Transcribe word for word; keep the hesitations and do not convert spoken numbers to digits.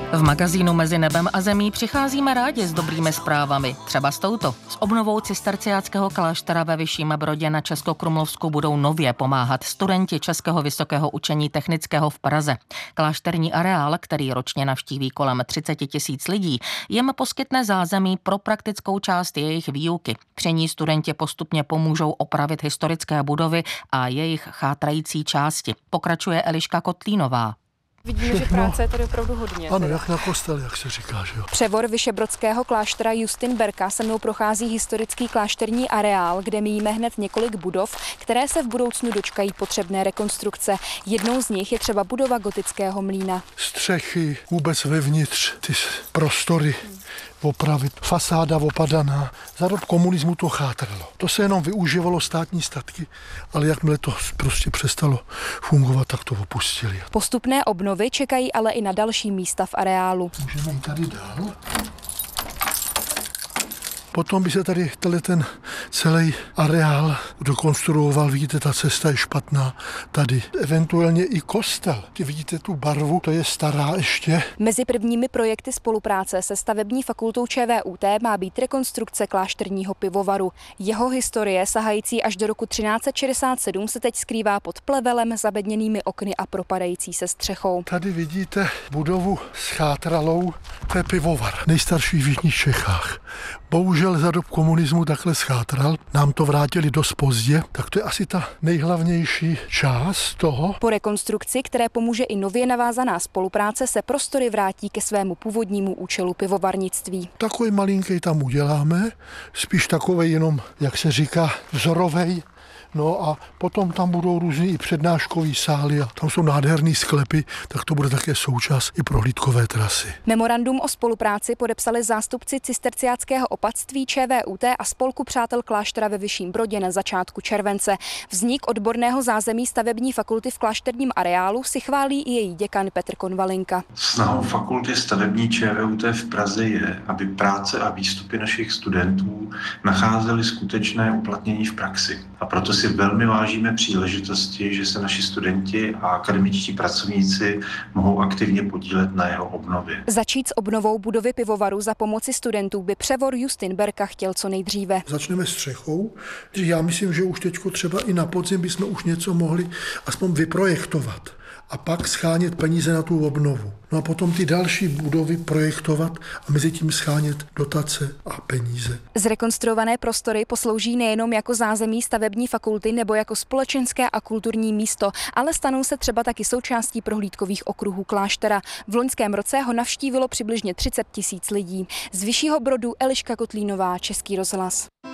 V magazínu Mezi nebem a zemí přicházíme rádi s dobrými zprávami. Třeba s touto. S obnovou cisterciáckého kláštera ve Vyšším Brodě na Českokrumlovsku budou nově pomáhat studenti Českého vysokého učení technického v Praze. Klášterní areál, který ročně navštíví kolem třicet tisíc lidí, jim poskytne zázemí pro praktickou část jejich výuky. Při ní studenti postupně pomůžou opravit historické budovy a jejich chátrající části. Pokračuje Eliška Kotlínová. Vidíme, že práce je tady opravdu hodně. Ano, jak na kostel, jak se říká, že jo. Převor vyšebrodského kláštera Justinberka se mnou prochází historický klášterní areál, kde míjíme hned několik budov, které se v budoucnu dočkají potřebné rekonstrukce. Jednou z nich je třeba budova gotického mlýna. Střechy, vůbec vevnitř, ty prostory opravit, fasáda opadaná. Za dob komunismu to chátralo. To se jenom využívalo státní statky, ale jakmile to prostě přestalo fungovat, tak to opustili. Postupné obnovy čekají ale i na další místa v areálu. Můžeme jít tady dál. Potom by se tady ten celý areál dokonstruoval. Vidíte, ta cesta je špatná tady. Eventuálně i kostel. Vidíte tu barvu, to je stará ještě. Mezi prvními projekty spolupráce se stavební fakultou ČVUT má být rekonstrukce klášterního pivovaru. Jeho historie, sahající až do roku třináct set šedesát sedm, se teď skrývá pod plevelem, zabedněnými okny a propadající se střechou. Tady vidíte budovu s chátralou, to je pivovar, nejstarší v jižních Čechách. Bohužel za dob komunismu takhle schátral, nám to vrátili dost pozdě, tak to je asi ta nejhlavnější část toho. Po rekonstrukci, které pomůže i nově navázaná spolupráce, se prostory vrátí ke svému původnímu účelu pivovarnictví. Takový malinký tam uděláme, spíš takovej jenom, jak se říká, vzorovej. No a potom tam budou různý i přednáškový sály a tam jsou nádherný sklepy, tak to bude také součást i prohlídkové trasy. Memorandum o spolupráci podepsali zástupci cisterciáckého opatství ČVUT a Spolku přátel kláštera ve Vyšším Brodě na začátku července. Vznik odborného zázemí stavební fakulty v klášterním areálu si chválí i její děkan Petr Konvalinka. Snahou fakulty stavební ČVUT v Praze je, aby práce a výstupy našich studentů nacházely skutečné uplatnění v praxi. A proto si velmi vážíme příležitosti, že se naši studenti a akademičtí pracovníci mohou aktivně podílet na jeho obnově. Začít s obnovou budovy pivovaru za pomoci studentů by převor Justinberka chtěl co nejdříve. Začneme střechou. Já myslím, že už teďko třeba i na podzim bychom už něco mohli aspoň vyprojektovat a pak schánět peníze na tu obnovu. No a potom ty další budovy projektovat a mezi tím schánět dotace a peníze. Zrekonstruované prostory poslouží nejenom jako zázemí stavební fakulty nebo jako společenské a kulturní místo, ale stanou se třeba taky součástí prohlídkových okruhů kláštera. V loňském roce ho navštívilo přibližně třicet tisíc lidí. Z Vyššího Brodu Eliška Kotlínová, Český rozhlas.